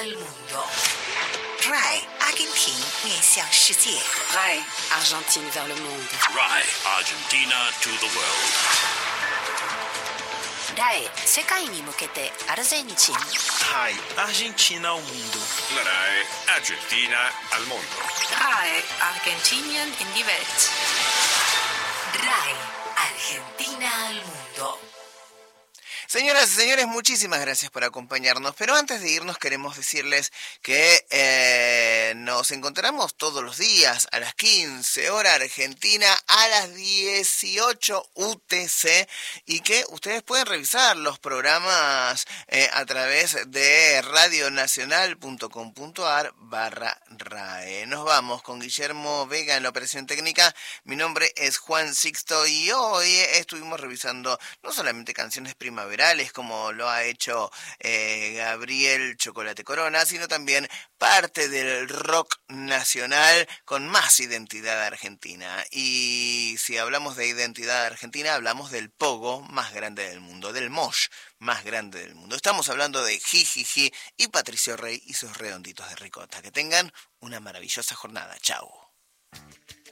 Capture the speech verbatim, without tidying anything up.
al mundo. R A I Argentina 面向世界。 R A I Argentine vers le monde. R A I Argentina to the world. R A I 世界に向けてアルゼンチン。 R A I Argentina ao mundo. R A I Argentina al mundo. R A I Argentinien in die Welt. R A I Argentina al mundo. Señoras y señores, muchísimas gracias por acompañarnos, pero antes de irnos queremos decirles que eh, nos encontramos todos los días a las quince hora Argentina, a las dieciocho U T C, y que ustedes pueden revisar los programas eh, a través de radionacional.com.ar barra RAE. Nos vamos con Guillermo Vega en la operación técnica. Mi nombre es Juan Sixto y hoy estuvimos revisando no solamente canciones primaverales, como lo ha hecho eh, Gabriel Chocolate Corona, sino también parte del rock nacional con más identidad argentina. Y si hablamos de identidad argentina, hablamos del pogo más grande del mundo, del mosh más grande del mundo. Estamos hablando de Jijiji y Patricio Rey y sus redonditos de ricota. Que tengan una maravillosa jornada. Chau.